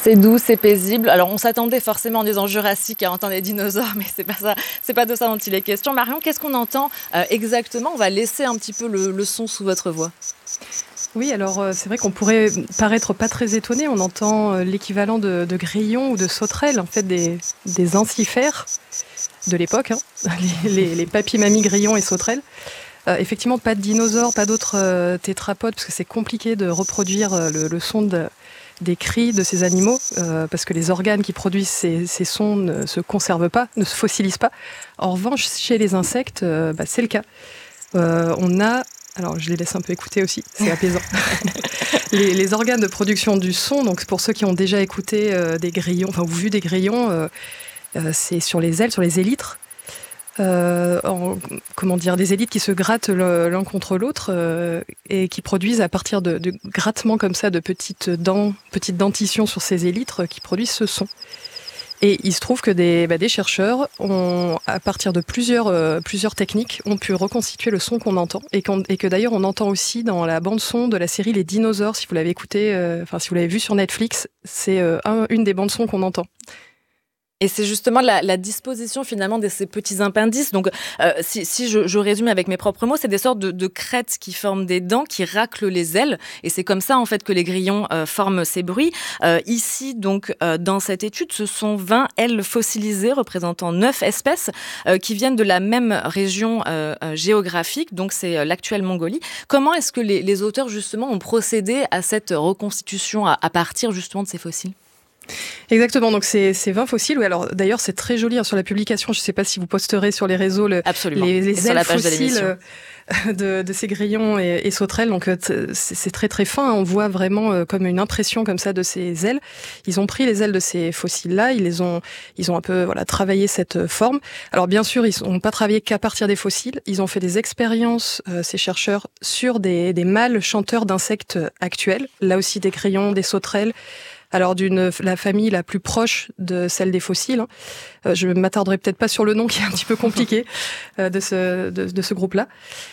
C'est doux, c'est paisible. Alors on s'attendait forcément en disant Jurassique à entendre des dinosaures, mais c'est pas ça, c'est pas de ça dont il est question. Marion, qu'est-ce qu'on entend exactement? On va laisser un petit peu le son sous votre voix. Oui, alors c'est vrai qu'on pourrait paraître pas très étonné. On entend l'équivalent de grillons ou de sauterelles, en fait des ancifères de l'époque, hein. Les papy-mamies grillons et sauterelles. Effectivement, pas de dinosaures, pas d'autres tétrapodes, parce que c'est compliqué de reproduire le son des cris de ces animaux, parce que les organes qui produisent ces sons ne se conservent pas, ne se fossilisent pas. En revanche, chez les insectes, c'est le cas. On a, alors je les laisse un peu écouter aussi, c'est apaisant. Les organes de production du son, donc pour ceux qui ont déjà écouté des grillons, enfin ou vu des grillons, c'est sur les ailes, sur les élytres. Des élytres qui se grattent l'un contre l'autre et qui produisent à partir de grattements comme ça, de petites dentitions sur ces élytres qui produisent ce son. Et il se trouve que des chercheurs ont, à partir de plusieurs techniques, ont pu reconstituer le son qu'on entend et que d'ailleurs on entend aussi dans la bande son de la série Les Dinosaures. Si vous l'avez écouté, si vous l'avez vu sur Netflix, c'est une des bandes son qu'on entend. Et c'est justement la disposition finalement de ces petits appendices. Donc, si je résume avec mes propres mots, c'est des sortes de crêtes qui forment des dents, qui raclent les ailes. Et c'est comme ça en fait que les grillons forment ces bruits. Ici, donc, dans cette étude, ce sont 20 ailes fossilisées représentant 9 espèces qui viennent de la même région géographique. Donc, c'est l'actuelle Mongolie. Comment est-ce que les auteurs justement ont procédé à cette reconstitution à partir justement de ces fossiles? Exactement, donc c'est 20 fossiles. Oui, alors d'ailleurs c'est très joli sur la publication. Je ne sais pas si vous posterez sur les réseaux les ailes fossiles de ces grillons et sauterelles. Donc c'est très très fin. On voit vraiment comme une impression comme ça de ces ailes. Ils ont pris les ailes de ces fossiles-là, ils ont un peu travaillé cette forme. Alors bien sûr, ils n'ont pas travaillé qu'à partir des fossiles. Ils ont fait des expériences, ces chercheurs, sur des mâles chanteurs d'insectes actuels. Là aussi des grillons, des sauterelles. Alors la famille la plus proche de celle des fossiles. Je ne m'attarderai peut-être pas sur le nom qui est un petit peu compliqué de ce groupe-là.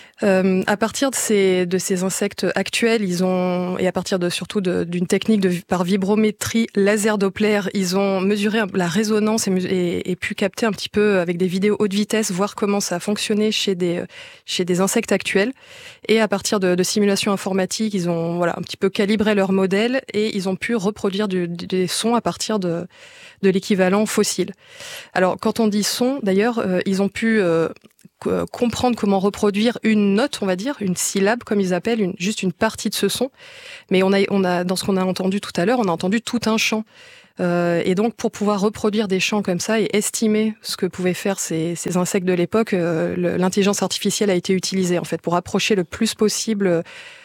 À partir de ces insectes actuels, et à partir surtout d'une technique par vibrométrie laser Doppler, ils ont mesuré la résonance et pu capter un petit peu avec des vidéos haute vitesse, voir comment ça a fonctionné chez des insectes actuels. Et à partir de simulations informatiques, ils ont un petit peu calibré leur modèle et ils ont pu reproduire des sons à partir de l'équivalent fossile. Alors, quand on dit son, d'ailleurs, ils ont pu comprendre comment reproduire une note, on va dire, une syllabe, comme ils appellent, juste une partie de ce son. Mais on a, dans ce qu'on a entendu tout à l'heure, on a entendu tout un chant. Et donc, pour pouvoir reproduire des chants comme ça et estimer ce que pouvaient faire ces insectes de l'époque, l'intelligence artificielle a été utilisée, en fait, pour approcher le plus possible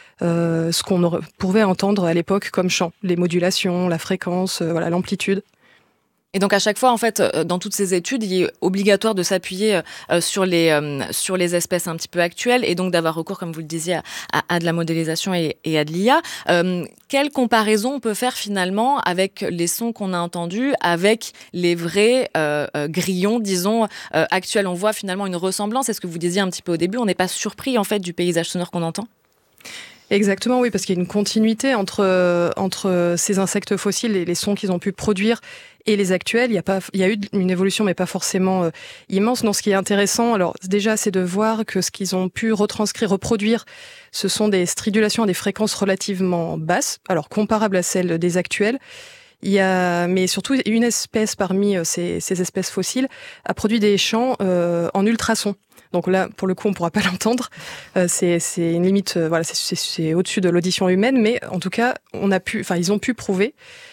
ce qu'on pouvait entendre à l'époque comme chant. Les modulations, la fréquence, l'amplitude. Et donc à chaque fois, en fait, dans toutes ces études, il est obligatoire de s'appuyer sur les espèces un petit peu actuelles et donc d'avoir recours, comme vous le disiez, à de la modélisation et à de l'IA. Quelle comparaison on peut faire finalement avec les sons qu'on a entendus, avec les vrais grillons, disons, actuels? On voit finalement une ressemblance. C'est ce que vous disiez un petit peu au début. On n'est pas surpris en fait du paysage sonore qu'on entend? Exactement, oui, parce qu'il y a une continuité entre ces insectes fossiles et les sons qu'ils ont pu produire et les actuels. Il y a eu une évolution, mais pas forcément immense. Non, ce qui est intéressant, alors déjà, c'est de voir que ce qu'ils ont pu reproduire, ce sont des stridulations à des fréquences relativement basses, alors comparables à celles des actuels. Mais surtout, une espèce parmi ces espèces fossiles a produit des chants en ultrasons. Donc là, pour le coup, on ne pourra pas l'entendre. C'est une limite, c'est au-dessus de l'audition humaine, mais en tout cas, ils ont pu prouver,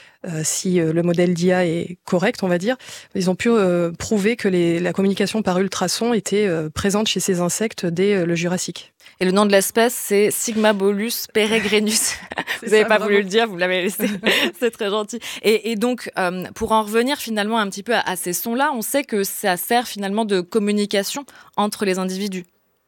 si le modèle d'IA est correct, on va dire, ils ont pu prouver que la communication par ultrasons était présente chez ces insectes dès le Jurassique. Et le nom de l'espèce, c'est Sigmabolus peregrinus. Vous n'avez pas voulu le dire, vous l'avez laissé. C'est très gentil. Et donc, pour en revenir finalement un petit peu à ces sons-là, on sait que ça sert finalement de communication entre les individus.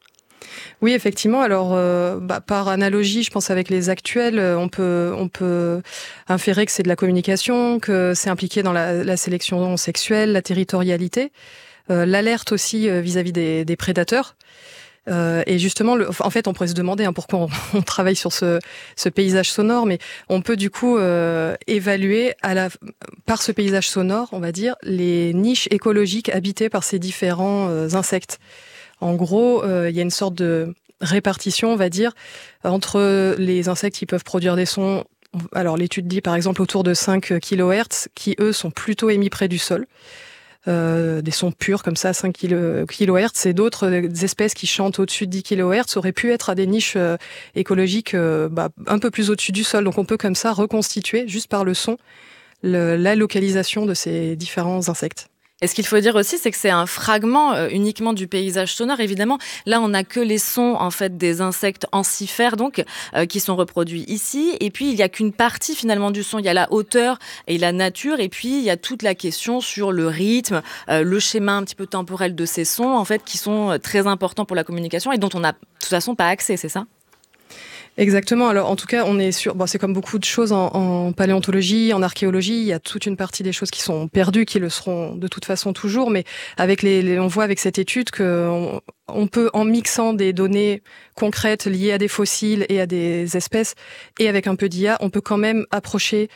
Oui, effectivement. Alors, par analogie, je pense avec les actuels, on peut inférer que c'est de la communication, que c'est impliqué dans la sélection sexuelle, la territorialité, l'alerte aussi vis-à-vis des prédateurs. Et justement, en fait, on pourrait se demander pourquoi on travaille sur ce paysage sonore, mais on peut du coup évaluer par ce paysage sonore, on va dire, les niches écologiques habitées par ces différents insectes. En gros, il y a une sorte de répartition, on va dire, entre les insectes qui peuvent produire des sons. Alors, l'étude dit par exemple autour de 5 kHz, qui eux sont plutôt émis près du sol. Des sons purs comme ça, 5 kHz, et d'autres espèces qui chantent au-dessus de 10 kHz auraient pu être à des niches écologiques un peu plus au-dessus du sol. Donc on peut comme ça reconstituer, juste par le son, la localisation de ces différents insectes. Et ce qu'il faut dire aussi, c'est que c'est un fragment uniquement du paysage sonore. Évidemment, là, on n'a que les sons en fait des insectes encifères, donc qui sont reproduits ici. Et puis, il n'y a qu'une partie finalement du son. Il y a la hauteur et la nature. Et puis, il y a toute la question sur le rythme, le schéma un petit peu temporel de ces sons, en fait, qui sont très importants pour la communication et dont on n'a de toute façon pas accès, c'est ça ? Exactement. Alors, en tout cas, on est sur. Bon, c'est comme beaucoup de choses en paléontologie, en archéologie. Il y a toute une partie des choses qui sont perdues, qui le seront de toute façon toujours. Mais avec on voit avec cette étude que on peut, en mixant des données concrètes liées à des fossiles et à des espèces, et avec un peu d'IA, on peut quand même approcher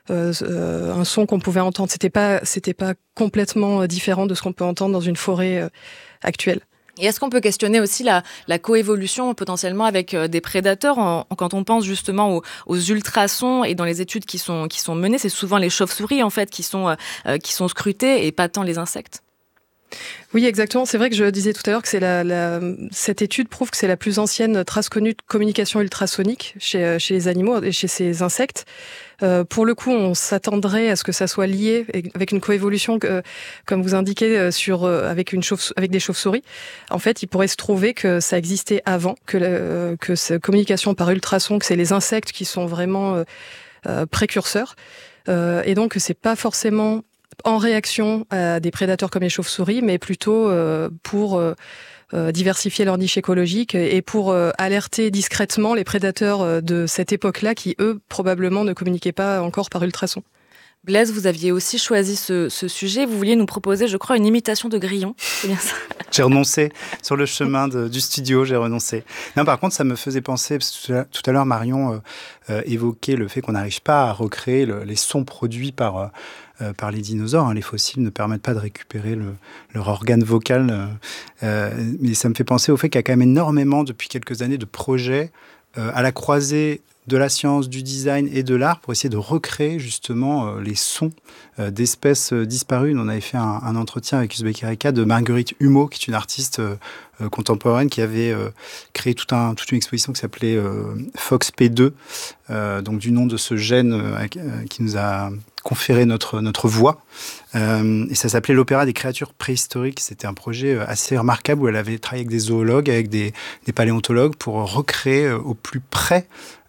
un son qu'on pouvait entendre. C'était pas complètement différent de ce qu'on peut entendre dans une forêt actuelle. Et est-ce qu'on peut questionner aussi la coévolution potentiellement avec des prédateurs quand on pense justement aux ultrasons, et dans les études qui sont menées, c'est souvent les chauves-souris en fait qui sont scrutées et pas tant les insectes? Oui, exactement. C'est vrai que je disais tout à l'heure que cette étude prouve que c'est la plus ancienne trace connue de communication ultrasonique chez les animaux et chez ces insectes. Pour le coup, on s'attendrait à ce que ça soit lié avec une coévolution, comme vous indiquez, avec des chauves-souris. En fait, il pourrait se trouver que ça existait avant, que cette communication par ultrasons, que c'est les insectes qui sont vraiment précurseurs, et donc que c'est pas forcément en réaction à des prédateurs comme les chauves-souris, mais plutôt pour diversifier leur niche écologique et pour alerter discrètement les prédateurs de cette époque-là qui, eux, probablement ne communiquaient pas encore par ultrasons. Blaise, vous aviez aussi choisi ce sujet. Vous vouliez nous proposer, je crois, une imitation de grillon. C'est bien ça? J'ai renoncé. Sur le chemin du studio, j'ai renoncé. Non, par contre, ça me faisait penser, parce que tout à l'heure, Marion évoquait le fait qu'on n'arrive pas à recréer les sons produits par les dinosaures. Les fossiles ne permettent pas de récupérer leur organe vocal. Mais ça me fait penser au fait qu'il y a quand même énormément, depuis quelques années, de projets à la croisée de la science, du design et de l'art pour essayer de recréer justement les sons d'espèces disparues. On avait fait un entretien avec Uzbek Ereka de Marguerite Humeau, qui est une artiste contemporaine qui avait créé toute une exposition qui s'appelait Fox P2, donc du nom de ce gène qui nous a conféré notre voix. Et ça s'appelait l'Opéra des créatures préhistoriques. C'était un projet assez remarquable où elle avait travaillé avec des zoologues, avec des paléontologues pour recréer au plus près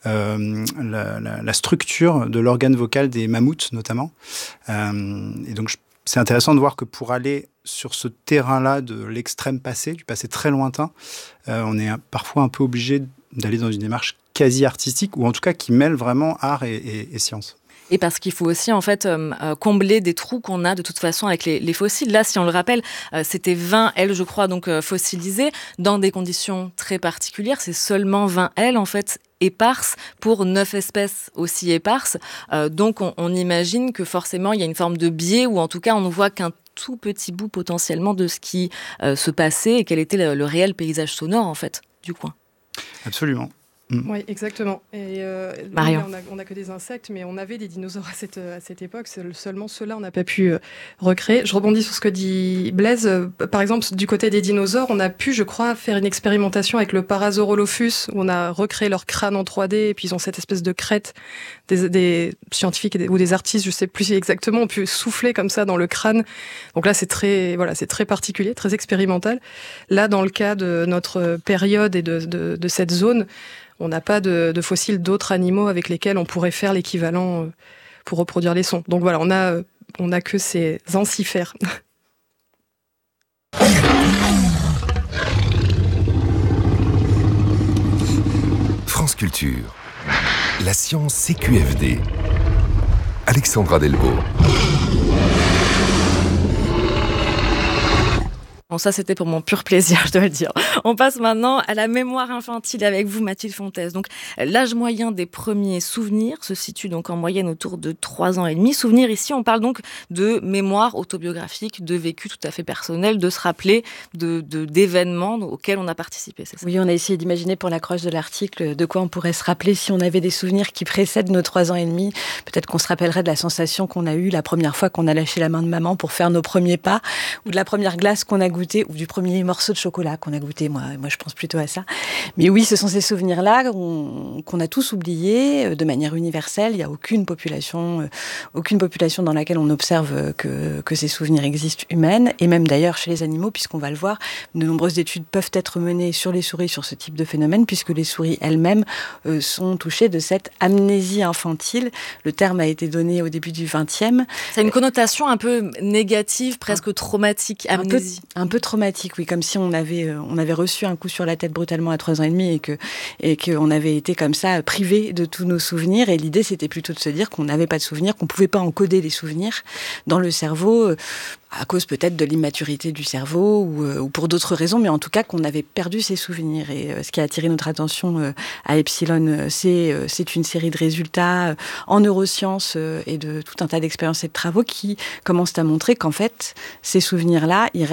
la structure de l'organe vocal des mammouths notamment. Et donc c'est intéressant de voir que pour aller sur ce terrain-là de l'extrême passé, du passé très lointain, on est parfois un peu obligé d'aller dans une démarche quasi artistique, ou en tout cas qui mêle vraiment art et science. Et parce qu'il faut aussi en fait combler des trous qu'on a de toute façon avec les fossiles. Là, si on le rappelle, c'était 20 ailes, je crois, donc fossilisées dans des conditions très particulières. C'est seulement 20 ailes en fait éparses pour 9 espèces aussi éparses. Donc on imagine que forcément il y a une forme de biais, ou en tout cas on ne voit qu'un tout petit bout potentiellement de ce qui se passait et quel était le réel paysage sonore en fait du coin. Absolument. Oui, exactement. Et Marion. On n'a que des insectes, mais on avait des dinosaures à cette époque. Seulement ceux-là, on n'a pas pu recréer. Je rebondis sur ce que dit Blaise. Par exemple, du côté des dinosaures, on a pu, je crois, faire une expérimentation avec le Parasaurolophus, où on a recréé leur crâne en 3D, et puis ils ont cette espèce de crête. Des scientifiques ou des artistes, je sais plus exactement, ont pu souffler comme ça dans le crâne. Donc là, c'est très particulier, très expérimental. Là, dans le cas de notre période et de cette zone, on n'a pas de fossiles d'autres animaux avec lesquels on pourrait faire l'équivalent pour reproduire les sons. Donc voilà, on a que ces encifères. France Culture. La science CQFD. Alexandra Delvaux. Bon, ça, c'était pour mon pur plaisir, je dois le dire. On passe maintenant à la mémoire infantile avec vous, Mathilde Fontes. Donc, l'âge moyen des premiers souvenirs se situe donc en moyenne autour de 3 ans et demi. Souvenirs, ici, on parle donc de mémoire autobiographique, de vécu tout à fait personnel, de se rappeler d'événements auxquels on a participé. C'est ça ? Oui, on a essayé d'imaginer pour l'accroche de l'article de quoi on pourrait se rappeler si on avait des souvenirs qui précèdent nos 3 ans et demi. Peut-être qu'on se rappellerait de la sensation qu'on a eue la première fois qu'on a lâché la main de maman pour faire nos premiers pas, ou de la première glace qu'on a goûtée, ou du premier morceau de chocolat qu'on a goûté. Moi, je pense plutôt à ça. Mais oui, ce sont ces souvenirs-là qu'on a tous oubliés de manière universelle. Il n'y a aucune population dans laquelle on observe que ces souvenirs existent humaines, et même d'ailleurs chez les animaux, puisqu'on va le voir, de nombreuses études peuvent être menées sur les souris sur ce type de phénomène, puisque les souris elles-mêmes sont touchées de cette amnésie infantile. Le terme a été donné au début du XXe. C'est une connotation un peu négative, presque traumatique, amnésie. Un peu traumatique, oui, comme si on avait reçu un coup sur la tête brutalement à 3 ans et demi et qu'on avait été comme ça privé de tous nos souvenirs. Et l'idée, c'était plutôt de se dire qu'on n'avait pas de souvenirs, qu'on ne pouvait pas encoder les souvenirs dans le cerveau, à cause peut-être de l'immaturité du cerveau ou pour d'autres raisons, mais en tout cas qu'on avait perdu ces souvenirs. Et ce qui a attiré notre attention à Epsilon, c'est une série de résultats en neurosciences et de tout un tas d'expériences et de travaux qui commencent à montrer qu'en fait, ces souvenirs-là, ils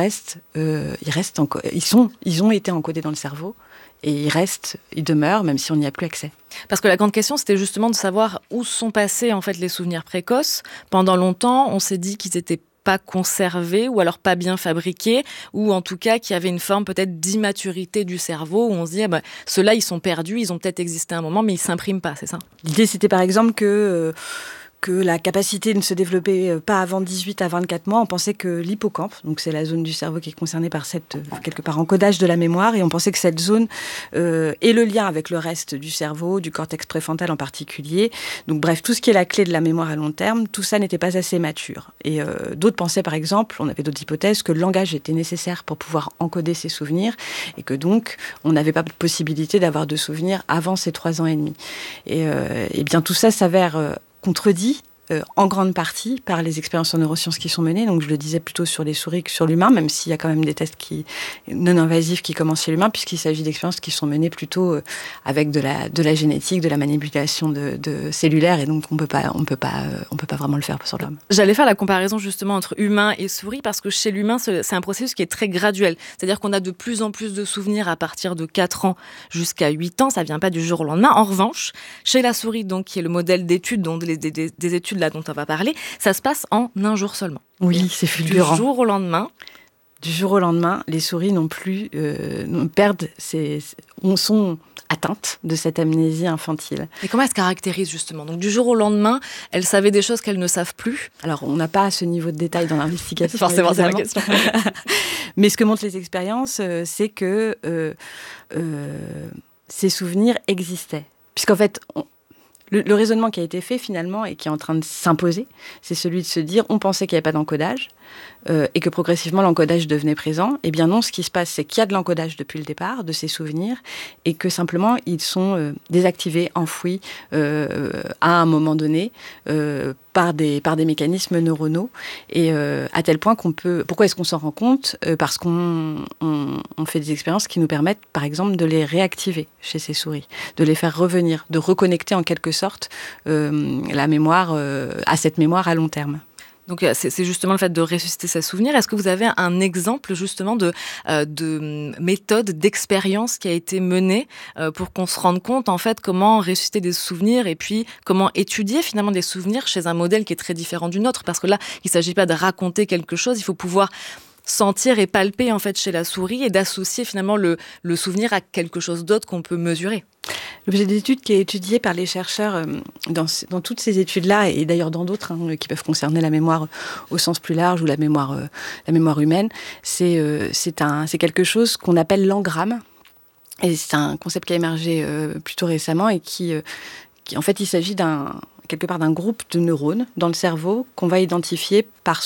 ont été encodés dans le cerveau. Et ils demeurent, même si on n'y a plus accès. Parce que la grande question, c'était justement de savoir où sont passés en fait les souvenirs précoces. Pendant longtemps, on s'est dit qu'ils étaient pas conservés ou alors pas bien fabriqués, ou en tout cas qu'il y avait une forme peut-être d'immaturité du cerveau où on se dit ceux-là ils sont perdus, ils ont peut-être existé un moment mais ils s'impriment pas, c'est ça ? L'idée c'était par exemple que la capacité ne se développait pas avant 18 à 24 mois, on pensait que l'hippocampe, donc c'est la zone du cerveau qui est concernée par cette, quelque part, encodage de la mémoire, et on pensait que cette zone est le lien avec le reste du cerveau, du cortex préfrontal en particulier. Donc bref, tout ce qui est la clé de la mémoire à long terme, tout ça n'était pas assez mature. Et d'autres pensaient par exemple, on avait d'autres hypothèses, que le langage était nécessaire pour pouvoir encoder ces souvenirs, et que donc on n'avait pas de possibilité d'avoir de souvenirs avant ces 3 ans et demi. Et bien tout ça s'avère contredit en grande partie par les expériences en neurosciences qui sont menées. Donc je le disais plutôt sur les souris que sur l'humain, même s'il y a quand même des tests non invasifs qui commencent chez l'humain, puisqu'il s'agit d'expériences qui sont menées plutôt avec de la génétique, de la manipulation de cellulaire, et donc on peut pas vraiment le faire sur l'homme. J'allais faire la comparaison justement entre humain et souris, parce que chez l'humain, c'est un processus qui est très graduel. C'est-à-dire qu'on a de plus en plus de souvenirs à partir de 4 ans jusqu'à 8 ans. Ça vient pas du jour au lendemain. En revanche, chez la souris, donc, qui est le modèle d'études, des études là dont on va parler, ça se passe en un jour seulement. Oui, c'est fulgurant. Du jour au lendemain, les souris sont atteintes de cette amnésie infantile. Et comment elles se caractérisent justement ? Donc du jour au lendemain, elles savaient des choses qu'elles ne savent plus. Alors on n'a pas ce niveau de détail dans l'investigation. Forcément, c'est ma question. Mais ce que montrent les expériences, c'est que ces souvenirs existaient. Puisqu'en fait, le raisonnement qui a été fait finalement et qui est en train de s'imposer, c'est celui de se dire on pensait qu'il n'y avait pas d'encodage et que progressivement l'encodage devenait présent. Eh bien non, ce qui se passe, c'est qu'il y a de l'encodage depuis le départ de ces souvenirs et que simplement ils sont désactivés, enfouis à un moment donné par des mécanismes neuronaux. Et à tel point pourquoi est-ce qu'on s'en rend compte ? Parce qu'on fait des expériences qui nous permettent, par exemple, de les réactiver chez ces souris, de les faire revenir, de reconnecter en quelque sorte la mémoire à cette mémoire à long terme. Donc c'est justement le fait de ressusciter ces souvenirs. Est-ce que vous avez un exemple justement de méthode, d'expérience qui a été menée pour qu'on se rende compte en fait comment ressusciter des souvenirs et puis comment étudier finalement des souvenirs chez un modèle qui est très différent du nôtre ? Parce que là, il ne s'agit pas de raconter quelque chose, il faut pouvoir sentir et palper en fait chez la souris et d'associer finalement le souvenir à quelque chose d'autre qu'on peut mesurer. L'objet d'étude qui est étudié par les chercheurs dans toutes ces études-là, et d'ailleurs dans d'autres qui peuvent concerner la mémoire au sens plus large ou la mémoire humaine, c'est quelque chose qu'on appelle l'engramme. Et c'est un concept qui a émergé plutôt récemment et qui en fait, il s'agit quelque part d'un groupe de neurones dans le cerveau qu'on va identifier par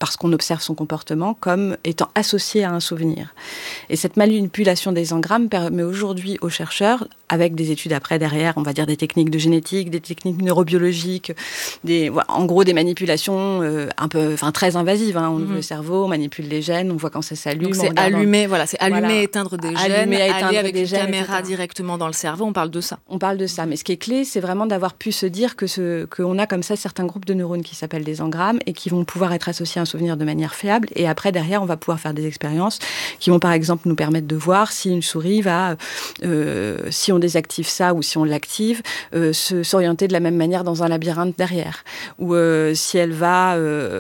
parce qu'on observe son comportement, comme étant associé à un souvenir. Et cette manipulation des engrammes permet aujourd'hui aux chercheurs, avec des études après derrière, on va dire des techniques de génétique, des techniques neurobiologiques, en gros des manipulations très invasives. On ouvre le cerveau, on manipule les gènes, on voit quand ça s'allume. Donc c'est allumer, éteindre des gènes, aller avec une caméra directement dans le cerveau, on parle de ça. On parle de ça, mais ce qui est clé, c'est vraiment d'avoir pu se dire qu'on a comme ça certains groupes de neurones qui s'appellent des engrammes et qui vont pouvoir être associés à un souvenir de manière fiable. Et après, derrière, on va pouvoir faire des expériences qui vont, par exemple, nous permettre de voir si une souris va, si on désactive ça ou si on l'active, s'orienter de la même manière dans un labyrinthe derrière. Ou si elle va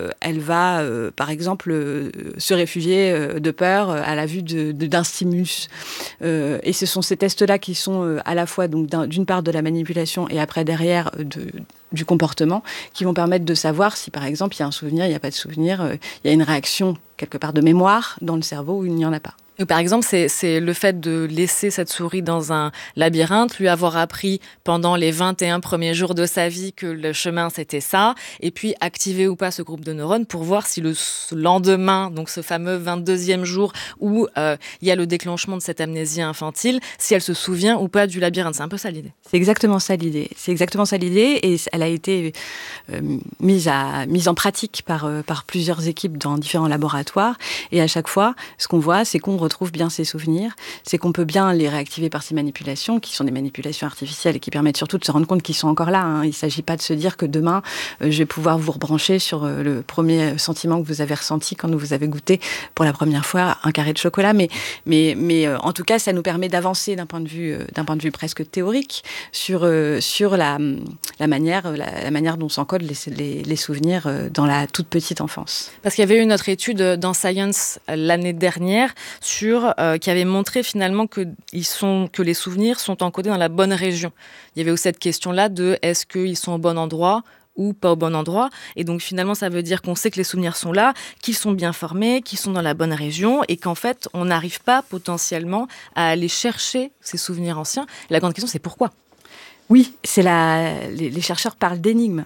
par exemple, se réfugier de peur à la vue d'un stimulus. Et ce sont ces tests-là qui sont à la fois donc, d'une part de la manipulation et après derrière du comportement qui vont permettre de savoir si, par exemple, il y a un souvenir, il n'y a pas de souvenir, il y a une réaction quelque part de mémoire dans le cerveau où il n'y en a pas. Par exemple, c'est le fait de laisser cette souris dans un labyrinthe, lui avoir appris pendant les 21 premiers jours de sa vie que le chemin, c'était ça, et puis activer ou pas ce groupe de neurones pour voir si le lendemain, donc ce fameux 22e jour où il y a le déclenchement de cette amnésie infantile, si elle se souvient ou pas du labyrinthe. C'est un peu ça l'idée. C'est exactement ça l'idée. Et elle a été mise en pratique par plusieurs équipes dans différents laboratoires. Et à chaque fois, ce qu'on voit, c'est qu'on retrouve bien ces souvenirs, c'est qu'on peut bien les réactiver par ces manipulations, qui sont des manipulations artificielles et qui permettent surtout de se rendre compte qu'ils sont encore là. Il ne s'agit pas de se dire que demain, je vais pouvoir vous rebrancher sur le premier sentiment que vous avez ressenti quand vous avez goûté pour la première fois un carré de chocolat. Mais en tout cas, ça nous permet d'avancer d'un point de vue presque théorique sur la manière dont s'encodent les souvenirs dans la toute petite enfance. Parce qu'il y avait eu une autre étude dans Science l'année dernière qui avait montré finalement que les souvenirs sont encodés dans la bonne région. Il y avait aussi cette question-là de est-ce qu'ils sont au bon endroit ou pas au bon endroit. Et donc finalement, ça veut dire qu'on sait que les souvenirs sont là, qu'ils sont bien formés, qu'ils sont dans la bonne région et qu'en fait, on n'arrive pas potentiellement à aller chercher ces souvenirs anciens. Et la grande question, c'est pourquoi ? Oui, les chercheurs parlent d'énigmes.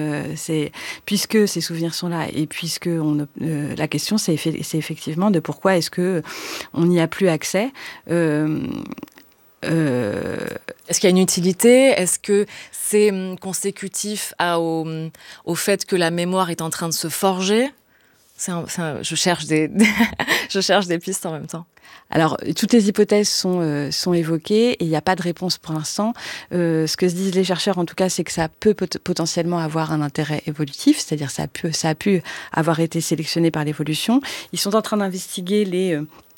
Puisque ces souvenirs sont là et puisque la question, c'est effectivement de pourquoi est-ce qu'on n'y a plus accès. Est-ce qu'il y a une utilité ? Est-ce que c'est consécutif au fait que la mémoire est en train de se forger ? Je cherche des pistes en même temps. Alors, toutes les hypothèses sont évoquées et il n'y a pas de réponse pour l'instant. Ce que se disent les chercheurs, en tout cas, c'est que ça peut potentiellement avoir un intérêt évolutif, c'est-à-dire ça a pu avoir été sélectionné par l'évolution. Ils sont en train d'investiguer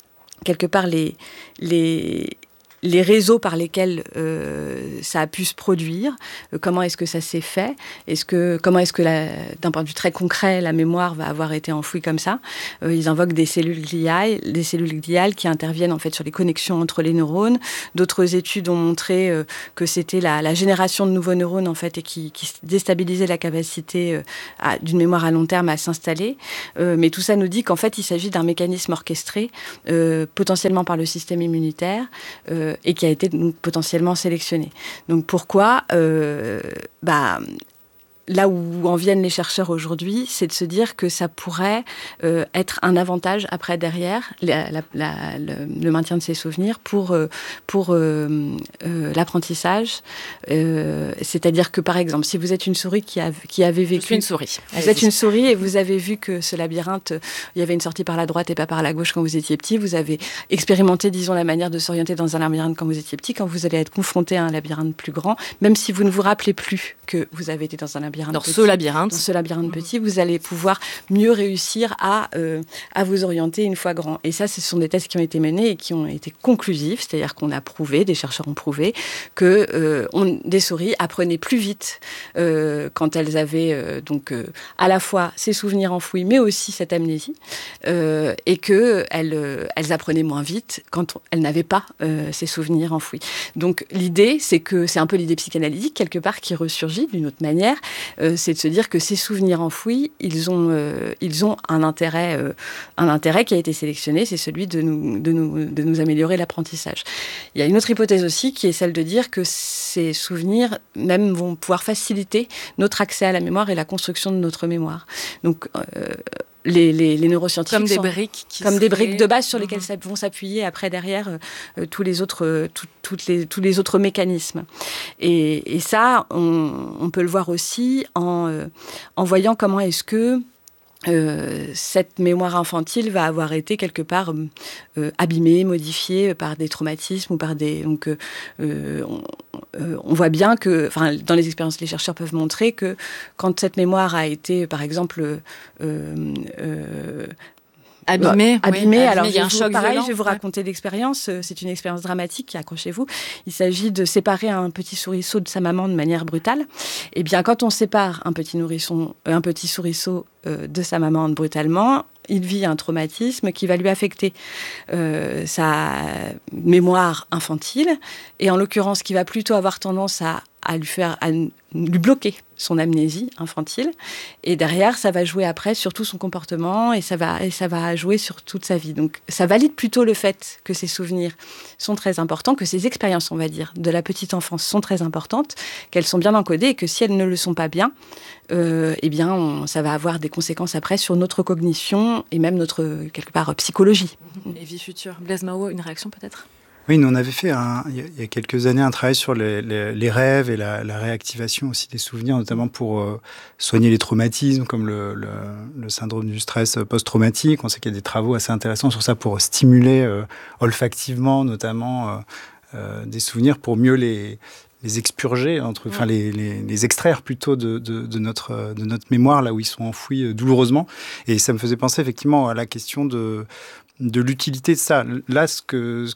les réseaux par lesquels ça a pu se produire, comment est-ce que ça s'est fait, comment est-ce que d'un point de vue très concret, la mémoire va avoir été enfouie comme ça. Ils invoquent des cellules gliales qui interviennent en fait sur les connexions entre les neurones. D'autres études ont montré que c'était la génération de nouveaux neurones en fait et qui déstabilisait la capacité d'une mémoire à long terme à s'installer. Mais tout ça nous dit qu'en fait, il s'agit d'un mécanisme orchestré, potentiellement par le système immunitaire, et qui a été donc potentiellement sélectionné. Donc pourquoi là où en viennent les chercheurs aujourd'hui, c'est de se dire que ça pourrait être un avantage après derrière le maintien de ces souvenirs pour l'apprentissage. C'est-à-dire que par exemple, si vous êtes une souris qui avait vécu... Je suis une souris. Vous êtes une souris et vous avez vu que ce labyrinthe, il y avait une sortie par la droite et pas par la gauche quand vous étiez petit. Vous avez expérimenté, disons, la manière de s'orienter dans un labyrinthe quand vous étiez petit. Quand vous allez être confronté à un labyrinthe plus grand, même si vous ne vous rappelez plus que vous avez été dans un labyrinthe dans ce labyrinthe petit, vous allez pouvoir mieux réussir à vous orienter une fois grand. Et ça, ce sont des tests qui ont été menés et qui ont été conclusifs, c'est-à-dire qu'on a prouvé, des chercheurs ont prouvé que des souris apprenaient plus vite quand elles avaient à la fois ces souvenirs enfouis, mais aussi cette amnésie, et qu'elles apprenaient moins vite quand elles n'avaient pas ces souvenirs enfouis. Donc l'idée, c'est que c'est un peu l'idée psychanalytique quelque part qui ressurgit d'une autre manière, c'est de se dire que ces souvenirs enfouis, ils ont un intérêt qui a été sélectionné, c'est celui de nous améliorer l'apprentissage. Il y a une autre hypothèse aussi qui est celle de dire que ces souvenirs même vont pouvoir faciliter notre accès à la mémoire et la construction de notre mémoire. Donc les neuroscientifiques comme des briques, comme des briques de base sur lesquelles vont s'appuyer après derrière tous les autres mécanismes. Et ça, on peut le voir aussi en voyant comment est-ce que cette mémoire infantile va avoir été quelque part abîmée, modifiée par des traumatismes ou par des... Donc, on voit bien que, dans les expériences, les chercheurs peuvent montrer que quand cette mémoire a été, par exemple, abîmée. Alors, il y a un choc violent. Je vais vous raconter l'expérience. C'est une expérience dramatique, accrochez-vous. Il s'agit de séparer un petit souriceau de sa maman de manière brutale. Eh bien, quand on sépare un petit souriceau de sa maman brutalement, il vit un traumatisme qui va lui affecter sa mémoire infantile, et en l'occurrence, qui va plutôt avoir tendance à lui bloquer son amnésie infantile, et derrière ça va jouer après sur tout son comportement, et ça va jouer sur toute sa vie. Donc ça valide plutôt le fait que ces souvenirs sont très importants, que ces expériences, on va dire, de la petite enfance sont très importantes, qu'elles sont bien encodées, et que si elles ne le sont pas bien, ça va avoir des conséquences après sur notre cognition et même notre, quelque part, psychologie. Et vie future. Blaise Mao, une réaction peut-être ? Oui, nous on avait fait il y a quelques années un travail sur les rêves et la réactivation aussi des souvenirs, notamment pour soigner les traumatismes comme le syndrome du stress post-traumatique. On sait qu'il y a des travaux assez intéressants sur ça pour stimuler olfactivement notamment des souvenirs pour mieux les expurger, les extraire plutôt de notre mémoire, là où ils sont enfouis douloureusement. Et ça me faisait penser effectivement à la question de l'utilité de ça. Là, ce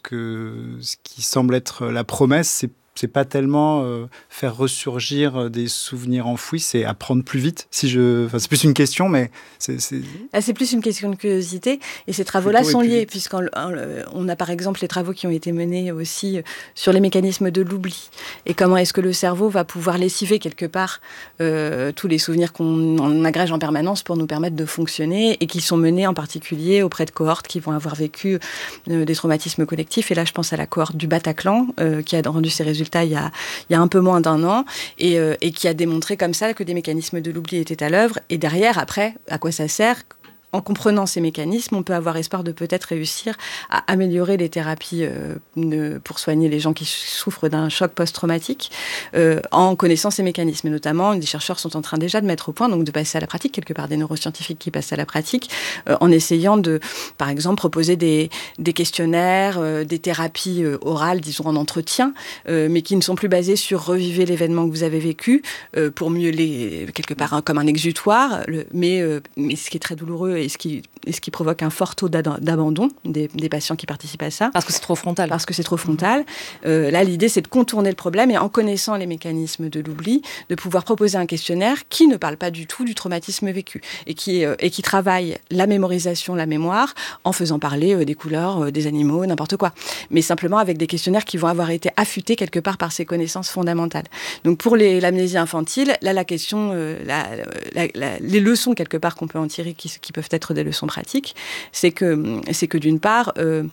qui semble être la promesse, c'est pas tellement faire ressurgir des souvenirs enfouis, c'est apprendre plus vite. C'est plus une question, mais c'est plus une question de curiosité. Et ces travaux-là sont liés, puisqu'on a par exemple les travaux qui ont été menés aussi sur les mécanismes de l'oubli. Et comment est-ce que le cerveau va pouvoir lessiver quelque part tous les souvenirs qu'on agrège en permanence pour nous permettre de fonctionner, et qui sont menés en particulier auprès de cohortes qui vont avoir vécu des traumatismes collectifs. Et là, je pense à la cohorte du Bataclan, qui a rendu ses résultats il y a un peu moins d'1 an, et qui a démontré comme ça que des mécanismes de l'oubli étaient à l'œuvre. Et derrière, après, à quoi ça sert ? En comprenant ces mécanismes, on peut avoir espoir de peut-être réussir à améliorer les thérapies pour soigner les gens qui souffrent d'un choc post-traumatique en connaissant ces mécanismes. Et notamment, des chercheurs sont en train déjà de mettre au point, donc de passer à la pratique, quelque part des neuroscientifiques qui passent à la pratique, en essayant de, par exemple, proposer des questionnaires, des thérapies orales, disons en entretien, mais qui ne sont plus basées sur revivre l'événement que vous avez vécu pour mieux quelque part comme un exutoire, mais ce qui est très douloureux et ce qui provoque un fort taux d'abandon des patients qui participent à ça. Parce que c'est trop frontal. Parce que c'est trop frontal. Là, l'idée, c'est de contourner le problème, et en connaissant les mécanismes de l'oubli, de pouvoir proposer un questionnaire qui ne parle pas du tout du traumatisme vécu, et qui travaille la mémorisation, la mémoire, en faisant parler des couleurs, des animaux, n'importe quoi. Mais simplement avec des questionnaires qui vont avoir été affûtés quelque part par ces connaissances fondamentales. Donc pour l'amnésie infantile, là, la question, les leçons quelque part qu'on peut en tirer qui peuvent être des leçons pratiques, c'est que d'une part,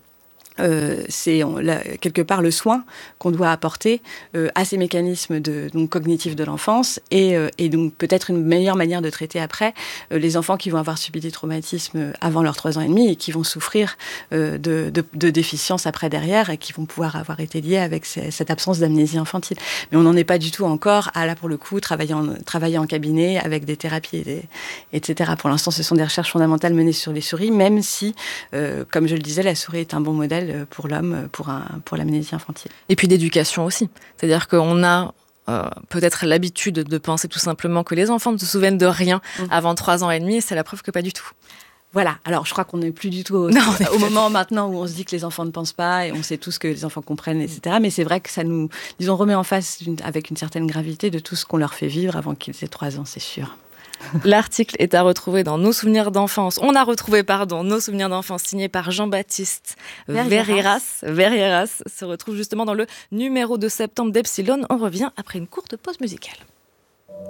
c'est quelque part le soin qu'on doit apporter à ces mécanismes cognitifs de l'enfance, et donc peut-être une meilleure manière de traiter après les enfants qui vont avoir subi des traumatismes avant leurs 3 ans et demi et qui vont souffrir de déficiences après derrière, et qui vont pouvoir avoir été liés avec cette absence d'amnésie infantile. Mais on n'en est pas du tout encore à, là pour le coup, travailler en cabinet avec des thérapies, etc. Pour l'instant, ce sont des recherches fondamentales menées sur les souris, même si, comme je le disais, la souris est un bon modèle pour l'homme, pour l'amnésie infantile. Et puis d'éducation aussi. C'est-à-dire qu'on a peut-être l'habitude de penser tout simplement que les enfants ne se souviennent de rien avant 3 ans et demi, et c'est la preuve que pas du tout. Voilà, alors je crois qu'on n'est plus du tout au moment maintenant où on se dit que les enfants ne pensent pas, et on sait tous que les enfants comprennent, etc. Mais c'est vrai que ça nous, remet en face avec une certaine gravité de tout ce qu'on leur fait vivre avant qu'ils aient 3 ans, c'est sûr. L'article est à retrouver dans Nos souvenirs d'enfance. On a retrouvé, Nos souvenirs d'enfance, signé par Jean-Baptiste Verrieras. Se retrouve justement dans le numéro de septembre d'Epsilon. On revient après une courte pause musicale.